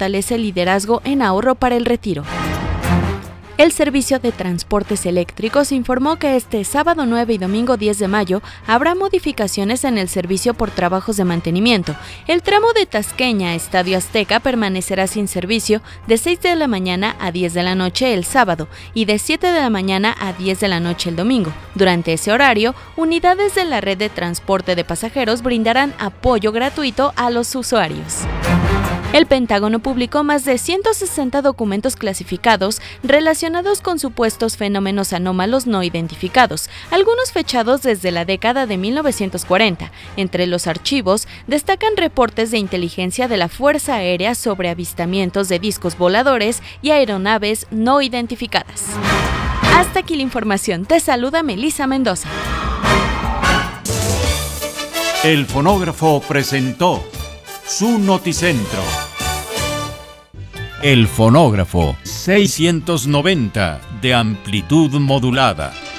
fortalece el liderazgo en ahorro para el retiro. El Servicio de Transportes Eléctricos informó que este sábado 9 y domingo 10 de mayo habrá modificaciones en el servicio por trabajos de mantenimiento. El tramo de Tasqueña a Estadio Azteca permanecerá sin servicio de 6 de la mañana a 10 de la noche el sábado y de 7 de la mañana a 10 de la noche el domingo. Durante ese horario, unidades de la red de transporte de pasajeros brindarán apoyo gratuito a los usuarios. El Pentágono publicó más de 160 documentos clasificados relacionados con supuestos fenómenos anómalos no identificados, algunos fechados desde la década de 1940. Entre los archivos destacan reportes de inteligencia de la Fuerza Aérea sobre avistamientos de discos voladores y aeronaves no identificadas. Hasta aquí la información. Te saluda Melissa Mendoza. El Fonógrafo presentó su Noticentro. El Fonógrafo 690 de amplitud modulada.